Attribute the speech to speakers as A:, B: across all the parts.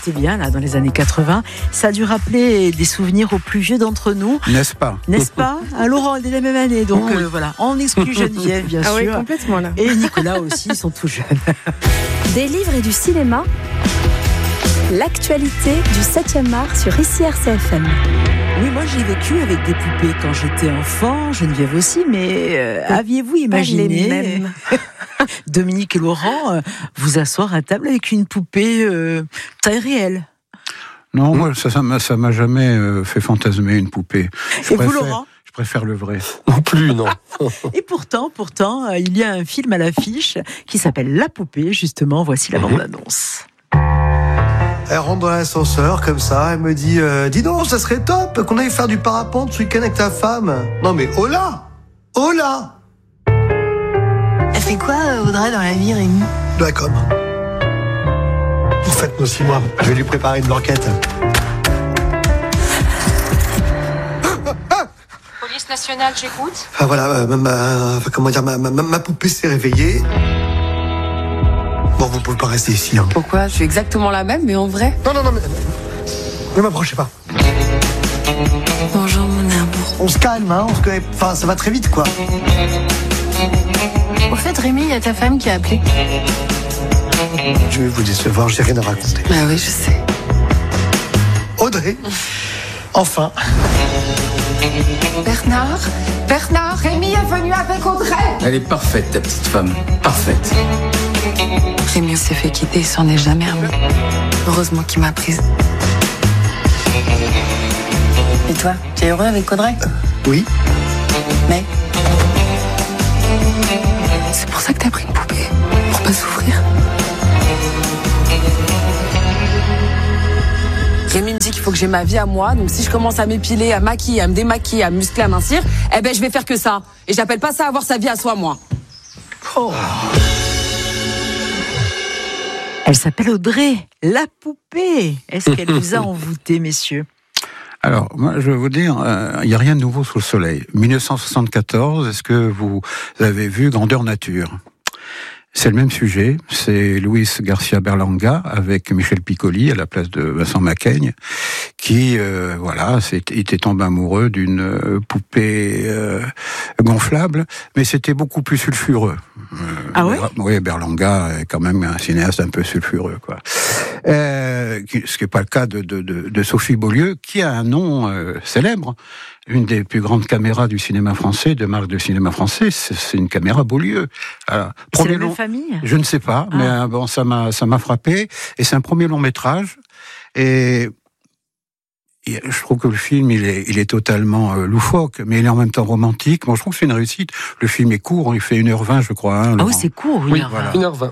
A: c'était bien, là, dans les années 80. Ça a dû rappeler des souvenirs aux plus vieux d'entre nous.
B: N'est-ce pas ?
A: N'est-ce pas ? Laurent est de la même année, donc voilà. On exclut Geneviève, bien sûr.
C: Ah oui, complètement, là.
A: Et Nicolas aussi, ils sont tout jeunes.
D: Des livres et du cinéma, l'actualité du 7e art sur ICI RCFM.
A: Oui, moi j'ai vécu avec des poupées quand j'étais enfant, Geneviève aussi, mais aviez-vous imaginé, Dominique et Laurent, vous asseoir à table avec une poupée taille réelle ?
B: Non, moi, ça m'a jamais fait fantasmer une poupée.
A: Vous, Laurent ?
B: Je préfère le vrai.
E: Non plus, non.
A: Et pourtant, il y a un film à l'affiche qui s'appelle La Poupée, justement, voici la bande-annonce.
F: Elle rentre dans l'ascenseur comme ça, elle me dit dis donc, ça serait top qu'on aille faire du parapente ce week-end avec ta femme. Non mais hola.
G: Elle fait quoi Audrey dans la vie, Rémi ?
F: De la com. En fait, moi aussi, je vais lui préparer une blanquette.
H: Police nationale, j'écoute.
F: Ah voilà, ma poupée s'est réveillée. Bon, vous pouvez pas rester ici. Hein.
C: Pourquoi ? Je suis exactement la même, mais en vrai.
F: Non, mais ne m'approchez pas.
G: Bonjour, mon amour.
F: On se calme, hein, on se connaît. Enfin, ça va très vite, quoi.
G: Au fait, Rémi, il y a ta femme qui a appelé.
F: Je vais vous décevoir, j'ai rien à raconter.
C: Bah oui, je sais.
F: Audrey, enfin.
C: Bernard, Rémi est venu avec Audrey.
I: Elle est parfaite, ta petite femme. Parfaite.
C: Rémi s'est fait quitter, il s'en est jamais remis. Heureusement qu'il m'a prise.
G: Et toi, tu es heureux avec Audrey ?
F: Oui.
G: Mais
C: C'est pour ça que t'as pris une poupée, pour pas souffrir. Rémi me dit qu'il faut que j'ai ma vie à moi, donc si je commence à m'épiler, à maquiller, à me démaquiller, à me muscler, à mincir, je vais faire que ça. Et j'appelle pas ça avoir sa vie à soi, moi.
F: Oh.
A: Elle s'appelle Audrey, la poupée. Est-ce qu'elle vous a envoûté, messieurs ?
B: Alors, moi, je vais vous dire, il n'y a rien de nouveau sous le soleil. 1974, est-ce que vous avez vu Grandeur Nature ? C'est le même sujet, c'est Luis Garcia Berlanga avec Michel Piccoli à la place de Vincent Macaigne, qui, était tombé amoureux d'une poupée gonflable, mais c'était beaucoup plus sulfureux.
A: Ah ouais ?
B: Oui, Berlanga est quand même un cinéaste un peu sulfureux, quoi. Ce qui n'est pas le cas de Sophie Beaulieu, qui a un nom célèbre. Une des plus grandes caméras du cinéma français, de marque de cinéma français, c'est une caméra Beaulieu. Alors,
A: c'est la même famille ?
B: Je ne sais pas, mais ça m'a frappé. Et c'est un premier long métrage. Et je trouve que le film, il est totalement loufoque, mais il est en même temps romantique. Moi, je trouve que c'est une réussite. Le film est court, il fait 1h20, je crois. Hein,
A: oui, c'est court, 1h20.
E: Oui, voilà. 1h20.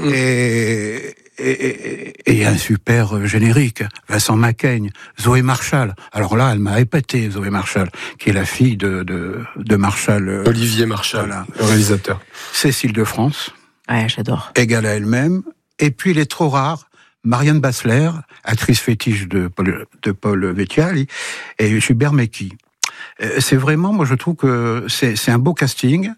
B: Et il y a un super générique, Vincent Macaigne, Zoé Marshall. Alors là, elle m'a épaté, Zoé Marshall, qui est la fille de Marshall.
E: Olivier Marshall, voilà, le réalisateur.
B: Cécile de France.
A: Ouais, j'adore.
B: Égale à elle-même. Et puis, il est trop rare, Marianne Bassler, actrice fétiche de Paul Vettiali, et Hubert Mecki. C'est vraiment, moi je trouve que c'est un beau casting.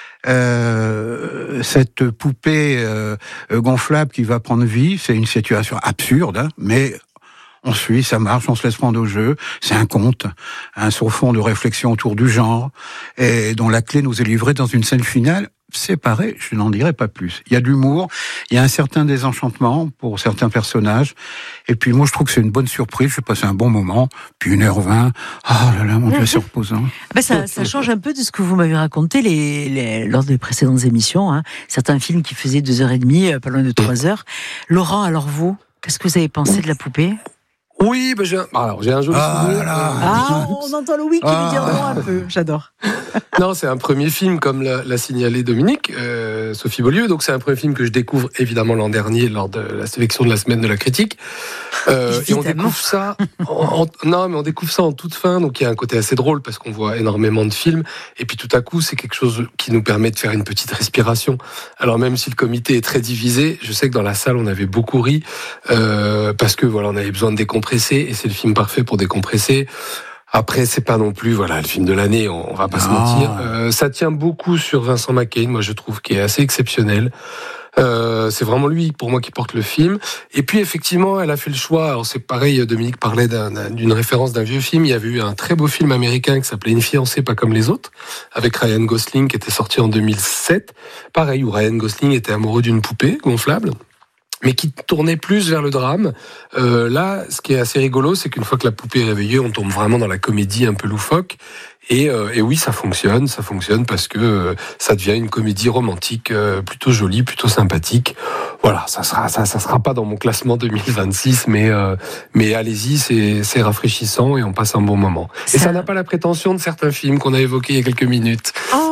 B: Cette poupée gonflable qui va prendre vie, c'est une situation absurde, hein, mais on suit, ça marche, on se laisse prendre au jeu. C'est un conte, un sur-fond de réflexion autour du genre, et dont la clé nous est livrée dans une scène finale séparée, je n'en dirai pas plus. Il y a de l'humour, il y a un certain désenchantement pour certains personnages, et puis moi je trouve que c'est une bonne surprise, j'ai passé un bon moment, puis 1h20, mon Dieu, c'est reposant.
A: Ça change un peu de ce que vous m'avez raconté lors des précédentes émissions, hein. Certains films qui faisaient 2h30, pas loin de 3h. Laurent, alors vous, qu'est-ce que vous avez pensé de La Poupée ?
E: Oui, j'ai un joli souvenir.
A: On entend Louis qui veut dire non un peu, j'adore.
E: Non, c'est un premier film, comme l'a signalé Dominique, Sophie Beaulieu. Donc c'est un premier film que je découvre évidemment l'an dernier lors de la sélection de la semaine de la critique. Et on découvre ça. On découvre ça en toute fin. Donc il y a un côté assez drôle parce qu'on voit énormément de films. Et puis tout à coup, c'est quelque chose qui nous permet de faire une petite respiration. Alors même si le comité est très divisé, je sais que dans la salle on avait beaucoup ri parce que on avait besoin de décompresser. Et c'est le film parfait pour décompresser. Après, c'est pas non plus le film de l'année, on va pas se mentir. Ça tient beaucoup sur Vincent Macaigne, moi je trouve, qui est assez exceptionnel. C'est vraiment lui, pour moi, qui porte le film. Et puis, effectivement, elle a fait le choix. Alors, c'est pareil, Dominique parlait d'une référence d'un vieux film. Il y avait eu un très beau film américain qui s'appelait Une fiancée pas comme les autres, avec Ryan Gosling, qui était sorti en 2007. Pareil, où Ryan Gosling était amoureux d'une poupée gonflable, mais qui tournait plus vers le drame. Là, ce qui est assez rigolo, c'est qu'une fois que la poupée est réveillée, on tombe vraiment dans la comédie un peu loufoque. Et oui, ça fonctionne parce que ça devient une comédie romantique plutôt jolie, plutôt sympathique. Voilà, ça sera pas dans mon classement 2026, mais allez-y, c'est rafraîchissant et on passe un bon moment. Et ça n'a pas la prétention de certains films qu'on a évoqués il y a quelques minutes.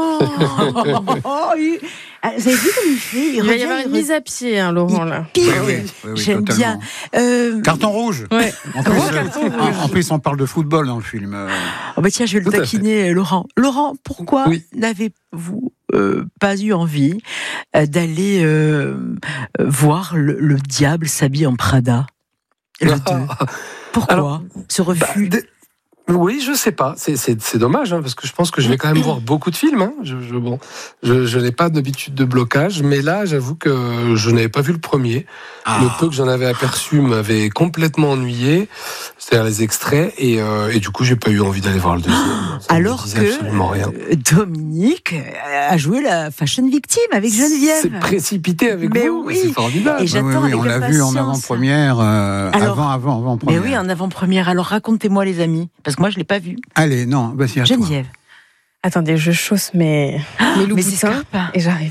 A: Vous avez vu comme il fait?
J: Il va y avoir une mise à pied, Laurent, là.
B: Oui,
A: j'aime
B: totalement.
A: bien.
B: Carton rouge.
J: Ouais.
B: En plus, on parle de football dans le film.
A: Tiens, je vais le taquiner, Laurent. Laurent, pourquoi n'avez-vous pas eu envie d'aller voir le diable s'habille en Prada? Le 2. Pourquoi ce refus?
E: Oui, je sais pas. C'est dommage, parce que je pense que je vais quand même voir beaucoup de films. Je n'ai pas d'habitude de blocage, mais là, j'avoue que je n'avais pas vu le premier. Le peu que j'en avais aperçu m'avait complètement ennuyé, c'est-à-dire les extraits, et du coup, j'ai pas eu envie d'aller voir le deuxième.
A: Alors que Dominique a joué la fashion victime avec Geneviève.
E: C'est précipité avec vous,
A: oui.
E: C'est formidable.
A: Et j'attends
B: on l'a vu en avant-première, avant-première.
A: Mais oui, en avant-première. Alors racontez-moi, les amis. Parce que moi, je ne l'ai pas vu.
B: Allez, non, vas-y, à
A: Geneviève.
J: Attendez, je chausse mes loups-boutins et j'arrive.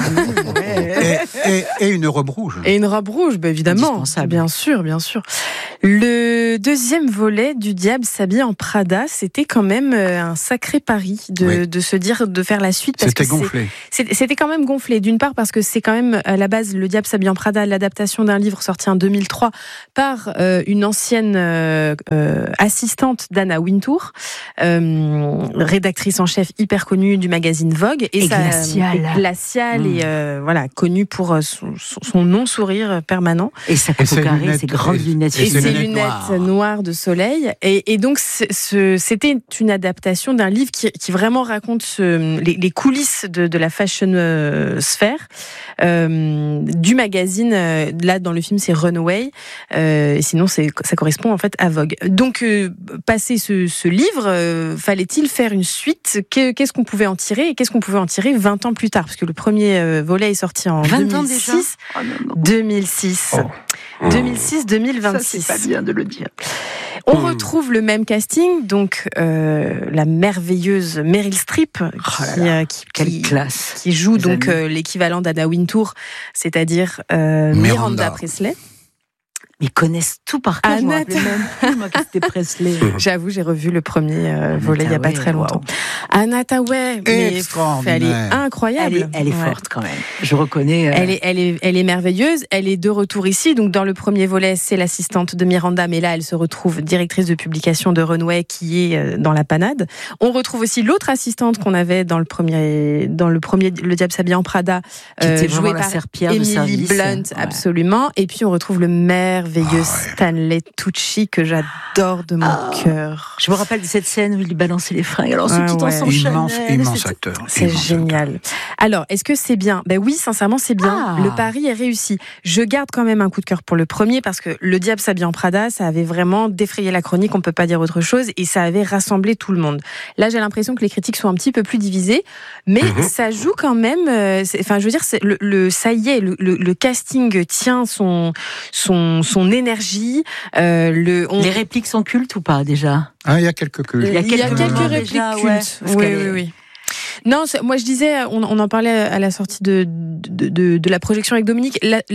B: et une robe rouge.
J: Et une robe rouge, évidemment. Bien sûr. Le deuxième volet du Diable s'habille en Prada, c'était quand même un sacré pari de se dire de faire la suite.
B: C'était gonflé.
J: C'était quand même gonflé. D'une part parce que c'est quand même à la base le Diable s'habille en Prada, l'adaptation d'un livre sorti en 2003 par une ancienne assistante d'Anna Wintour, rédactrice en chef hyper connue du magazine Vogue
A: et glacial
J: et connue pour son non-sourire permanent
A: et sa peau carrée, ses grandes lunettes
J: et ses lunettes noires de soleil et donc c'était une adaptation d'un livre qui vraiment raconte les coulisses de la fashion sphère du magazine. Là dans le film c'est Runway, et sinon ça correspond en fait à Vogue. Donc passé ce livre, fallait-il faire une suite? Qu'est-ce qu'on pouvait en tirer et qu'est-ce qu'on pouvait en tirer 20 ans plus tard, parce que le premier volet est sorti en 2006. 2006. 2006-2026.
A: Ça, c'est pas bien de le dire.
J: On retrouve le même casting, donc la merveilleuse Meryl Streep,
A: quelle classe,
J: qui joue donc l'équivalent d'Anna Wintour, c'est-à-dire Miranda Presley.
A: Ils connaissent tout par cœur. Je me rappelais même plus, moi, que c'était Presley.
J: J'avoue, j'ai revu le premier volet il n'y a pas très longtemps. Anna Hathaway, elle est incroyable.
A: Elle est forte quand même. Je reconnais.
J: Elle est merveilleuse. Elle est de retour ici. Donc dans le premier volet, c'est l'assistante de Miranda, mais là, elle se retrouve directrice de publication de Runway, qui est dans la panade. On retrouve aussi l'autre assistante qu'on avait dans le premier, Le Diable s'habille en Prada, jouée par Emily Blunt, absolument. Et puis on retrouve le merveilleux Stanley Tucci, que j'adore de mon cœur.
A: Je me rappelle de cette scène où il lui balançait les fringues. Alors c'est tout en son
B: immense acteur.
J: C'est génial. Alors, est-ce que c'est bien? Oui, sincèrement, c'est bien. Le pari est réussi. Je garde quand même un coup de cœur pour le premier, parce que Le Diable s'habille en Prada, ça avait vraiment défrayé la chronique, on peut pas dire autre chose, et ça avait rassemblé tout le monde. Là, j'ai l'impression que les critiques sont un petit peu plus divisées, mais ça joue quand même. Enfin, je veux dire, ça y est, le casting tient son énergie. Les
A: répliques sont cultes ou pas déjà?
B: Il y a quelques cultes.
J: Il y a quelques répliques cultes. Oui. Non, moi je disais, on en parlait à la sortie de la projection avec Dominique.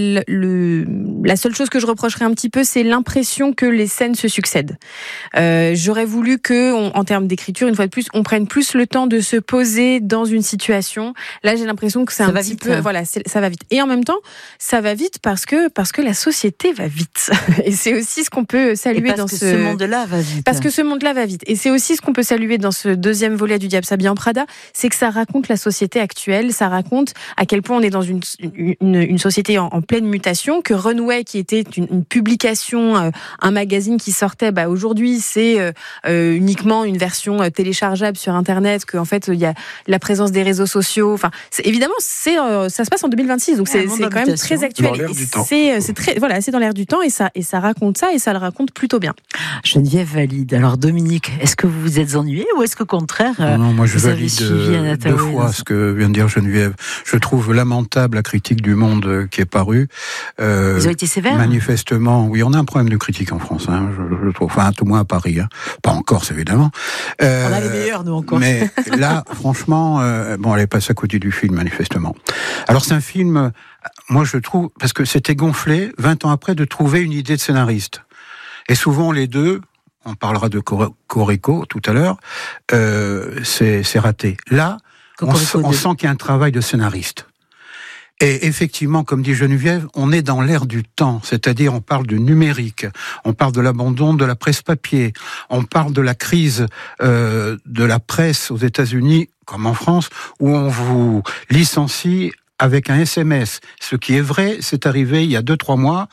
J: La seule chose que je reprocherais un petit peu, c'est l'impression que les scènes se succèdent. J'aurais voulu que, en termes d'écriture, une fois de plus, on prenne plus le temps de se poser dans une situation. Là, j'ai l'impression que c'est un petit peu, ça va vite. Et en même temps, ça va vite parce que la société va vite. Et c'est aussi ce qu'on peut saluer dans ce
A: monde-là va vite.
J: Parce que ce monde-là va vite. Et c'est aussi ce qu'on peut saluer dans ce deuxième volet du Diable s'habille en Prada, c'est que ça raconte la société actuelle, ça raconte à quel point on est dans une société en pleine mutation, que Runway qui était une publication, un magazine qui sortait, aujourd'hui c'est uniquement une version téléchargeable sur Internet, qu'en fait il y a la présence des réseaux sociaux. Enfin, évidemment, ça se passe en 2026, donc c'est quand même très actuel.
E: Dans l'air du temps.
J: C'est dans l'air du temps et ça raconte ça et ça le raconte plutôt bien.
A: Geneviève valide. Alors Dominique, est-ce que vous vous êtes ennuyé ou est-ce qu'au contraire
B: non, moi je
A: vous avez
B: valide
A: suivi Anna
B: deux fois ce que vient de dire Geneviève. Je trouve lamentable la critique du Monde qui est parue.
A: Ils ont été sévères.
B: Manifestement, oui, on a un problème de critique en France, je trouve. Enfin, tout moins à Paris, pas en Corse évidemment.
A: On a les meilleurs nous en Corse.
B: Mais là, franchement, elle est passée à côté du film manifestement. Alors c'est un film, moi je trouve, parce que c'était gonflé 20 ans après de trouver une idée de scénariste. Et souvent les deux, on parlera de Corico tout à l'heure, c'est raté. Là, on sent qu'il y a un travail de scénariste. Et effectivement, comme dit Geneviève, on est dans l'ère du temps, c'est-à-dire on parle de numérique, on parle de l'abandon de la presse papier, on parle de la crise de la presse aux États-Unis, comme en France, où on vous licencie avec un SMS. Ce qui est vrai, c'est arrivé il y a 2-3 mois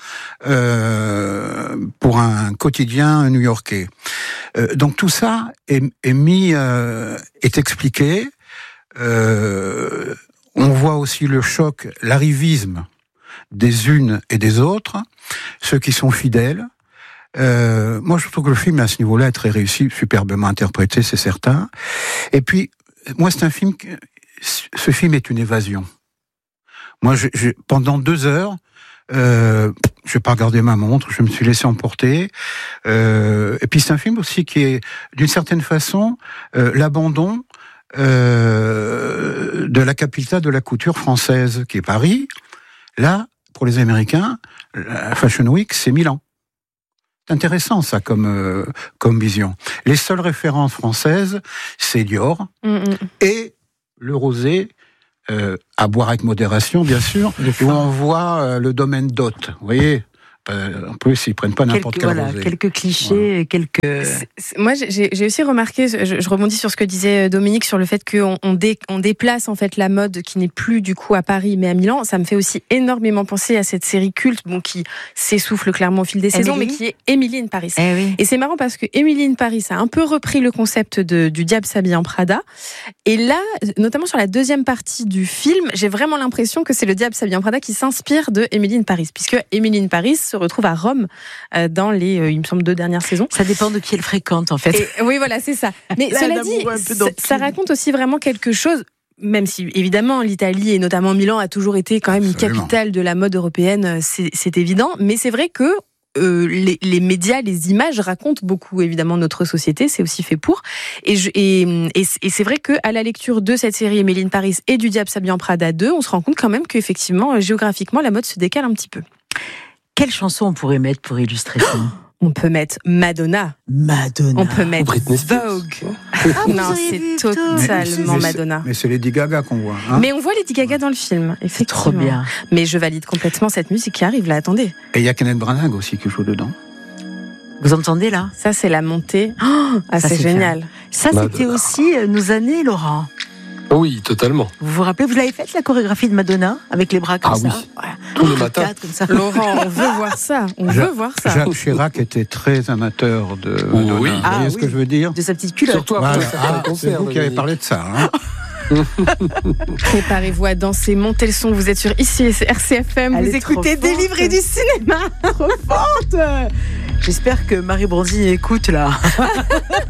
B: pour un quotidien new-yorkais. Donc tout ça est expliqué. On voit aussi le choc, l'arrivisme des unes et des autres, ceux qui sont fidèles. Moi, je trouve que le film, à ce niveau-là, est très réussi, superbement interprété, c'est certain. Et puis, moi, c'est un film... Ce film est une évasion. Moi, pendant 2 heures, je n'ai pas regardé ma montre, je me suis laissé emporter. Et puis, c'est un film aussi qui est, d'une certaine façon, l'abandon de la capitale de la couture française, qui est Paris. Là, pour les Américains, la Fashion Week, c'est Milan. C'est intéressant, ça, comme vision. Les seules références françaises, c'est Dior et le rosé, à boire avec modération, bien sûr, où on voit le domaine d'hôte. Vous voyez ? En plus, ils prennent pas n'importe quel rosé.
A: Quelques clichés,
J: Moi, j'ai aussi remarqué, je rebondis sur ce que disait Dominique, sur le fait qu'on déplace en fait la mode qui n'est plus du coup à Paris mais à Milan. Ça me fait aussi énormément penser à cette série culte, qui s'essouffle clairement au fil des saisons, mais qui est Emily in Paris.
A: Oui.
J: Et c'est marrant parce que Emily in Paris a un peu repris le concept du diable s'habille en Prada. Et là, notamment sur la deuxième partie du film, j'ai vraiment l'impression que c'est le diable s'habille en Prada qui s'inspire de Emily in Paris, puisque Emily in Paris se retrouve à Rome dans les, il me semble, 2 dernières saisons.
A: Ça dépend de qui elle fréquente, en fait.
J: Et, oui, voilà, c'est ça. Mais là, cela dit, ça raconte aussi vraiment quelque chose, même si, évidemment, l'Italie, et notamment Milan, a toujours été quand même une capitale de la mode européenne, c'est évident. Mais c'est vrai que les médias, les images racontent beaucoup, évidemment, notre société. C'est aussi fait pour. Et c'est vrai qu'à la lecture de cette série Emily in Paris et du Diable s'habille en Prada 2, on se rend compte quand même qu'effectivement, géographiquement, la mode se décale un petit peu.
A: Quelle chanson on pourrait mettre pour illustrer ça ?
J: On peut mettre Madonna.
A: On
J: peut mettre Vogue. Non, c'est totalement Madonna.
B: Mais c'est Lady Gaga qu'on voit.
J: Mais on voit Lady Gaga dans le film, effectivement.
A: Trop bien.
J: Mais je valide complètement cette musique qui arrive là, attendez.
B: Et il y a Kenneth Branagh aussi qui joue dedans.
A: Vous entendez là ?
J: Ça, c'est la montée. C'est génial.
A: Ça, c'était aussi nos années, Laurent.
E: Oui, totalement.
A: Vous vous rappelez, vous l'avez faite, la chorégraphie de Madonna, avec les bras comme ça ?
E: Oui. Tous les matins.
J: Laurent, on veut voir ça.
B: Jacques Chirac était très amateur de Madonna.
E: Oui.
B: Vous voyez ce que je veux dire ?
A: De sa petite culotte.
E: Surtout après certains
B: c'est
E: concerts.
B: vous qui avez parlé de ça.
J: Préparez-vous à danser, montez le son. Vous êtes sur ici RCFM. Vous écoutez Délivré du cinéma.
A: Trop forte. J'espère que Marie Bronzini écoute là.